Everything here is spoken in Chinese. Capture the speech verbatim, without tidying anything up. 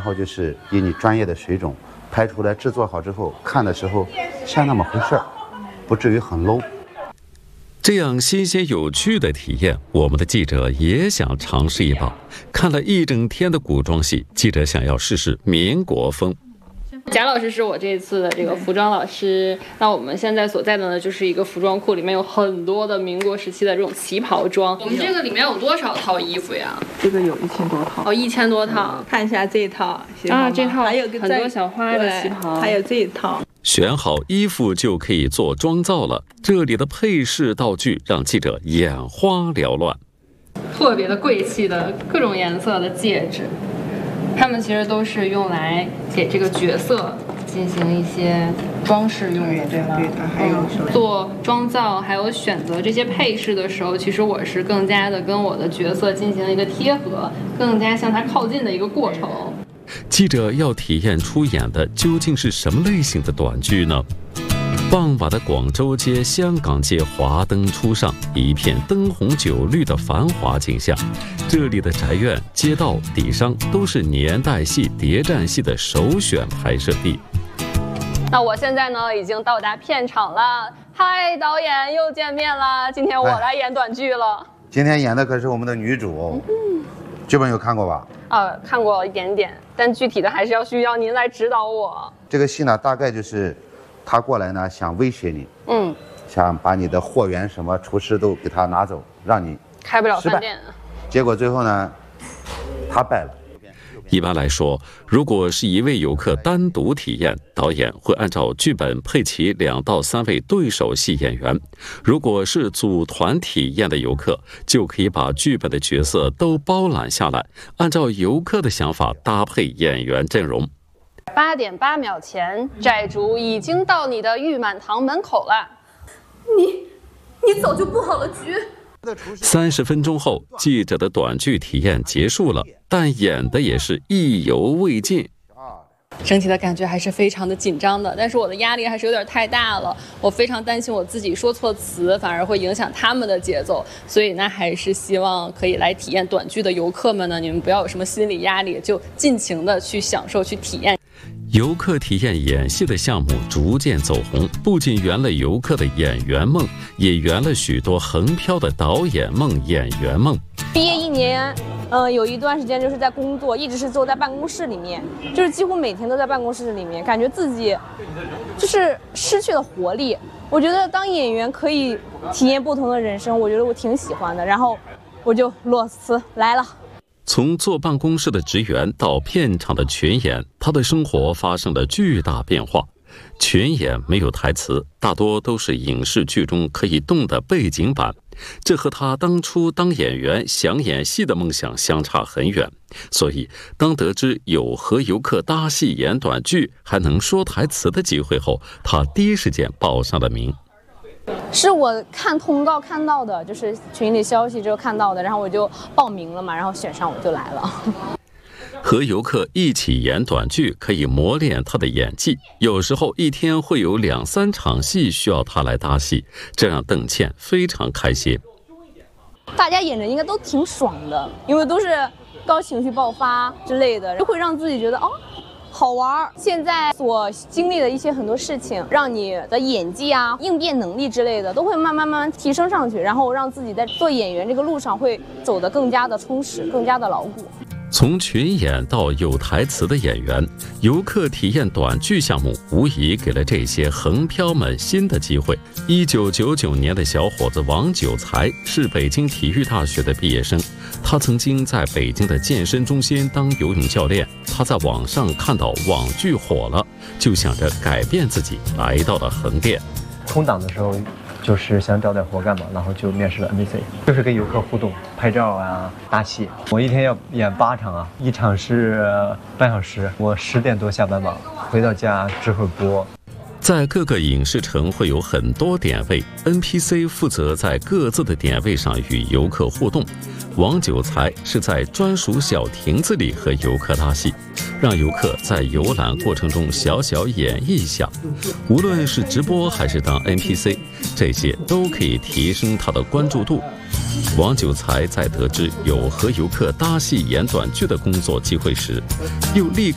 后就是以你专业的水准拍出来，制作好之后看的时候像那么回事儿，不至于很 low。 这样新鲜有趣的体验，我们的记者也想尝试一把。看了一整天的古装戏，记者想要试试民国风。 贾老师是我这次的这个服装老师，那我们现在所在的呢，就是一个服装库，里面有很多的民国时期的这种旗袍装。我们这个里面有多少套衣服呀？ 这个有一千多套。 哦，一千多套。 嗯、看一下这一套啊，这套还有个很多小花的旗袍， 还有这一套。 选好衣服就可以做妆造了，这里的配饰道具让记者眼花缭乱。 特别的贵气的各种颜色的戒指，它们其实都是用来给这个角色进行一些装饰用的，对吗？ 对，它还有、 嗯、做妆造，还有选择这些配饰的时候，其实我是更加的跟我的角色进行一个贴合，更加向它靠近的一个过程。 记者要体验出演的究竟是什么类型的短剧呢？傍晚的广州街、香港街华灯初上，一片灯红酒绿的繁华景象。这里的宅院、街道、底商都是年代戏、谍战戏的首选拍摄地。 那我现在呢，已经到达片场了。嗨，导演又见面了，今天我来演短剧了。 今天演的可是我们的女主，嗯、剧本有看过吧？ 呃，看过一点点，但具体的还是要需要您来指导我。 这个戏呢，大概就是他过来呢，想威胁你，嗯，想把你的货源什么厨师都给他拿走，让你开不了饭店。 结果最后呢，他败了。 一般来说，如果是一位游客单独体验，导演会按照剧本配齐两到三位对手戏演员；如果是组团体验的游客，就可以把剧本的角色都包揽下来，按照游客的想法搭配演员阵容。 八点八秒前，债主已经到你的玉满堂门口了。 你，你早就布好了局。 三十分钟后，记者的短剧体验结束了，但演的也是意犹未尽。 整体的感觉还是非常的紧张的，但是我的压力还是有点太大了。我非常担心我自己说错词，反而会影响他们的节奏。所以呢，还是希望可以来体验短剧的游客们呢，你们不要有什么心理压力，就尽情的去享受、去体验。 游客体验演戏的项目逐渐走红，不仅圆了游客的演员梦，也圆了许多横漂的导演梦、演员梦。 毕业一年，呃，有一段时间就是在工作，一直是坐在办公室里面，就是几乎每天都在办公室里面，感觉自己就是失去了活力。我觉得当演员可以体验不同的人生，我觉得我挺喜欢的。然后我就裸辞来了。 从坐办公室的职员到片场的群演，他的生活发生了巨大变化。群演没有台词，大多都是影视剧中可以动的背景板，这和他当初当演员想演戏的梦想相差很远。所以当得知有和游客搭戏演短剧还能说台词的机会后，他第一时间报上了名。 是我看通告看到的，就是群里消息之后看到的，然后我就报名了嘛，然后选上我就来了。 和游客一起演短剧可以磨练他的演技，有时候一天会有两三场戏需要他来搭戏，这让邓倩非常开心。 大家演着应该都挺爽的，因为都是高情绪爆发之类的，就会让自己觉得哦好玩。现在所经历的一些很多事情，让你的演技啊、应变能力之类的，都会慢慢慢慢提升上去，然后让自己在做演员这个路上会走得更加的充实，更加的牢固。 从群演到有台词的演员，游客体验短剧项目无疑给了这些横漂们新的机会。一九九九年的小伙子王九才是北京体育大学的毕业生，他曾经在北京的健身中心当游泳教练。他在网上看到网剧火了，就想着改变自己，来到了横店。 空档的时候就是想找点活干嘛，然后就面试了 N B C， 就是跟游客互动、拍照啊、搭戏。我一天要演八场啊，一场是半小时，我十点多下班吧，回到家这会儿播。 在各个影视城会有很多点位 ，N P C 负责在各自的点位上与游客互动。王九才是在专属小亭子里和游客搭戏，让游客在游览过程中小小演绎一下。无论是直播还是当 N P C， 这些都可以提升他的关注度。王九才在得知有和游客搭戏演短剧的工作机会时，又立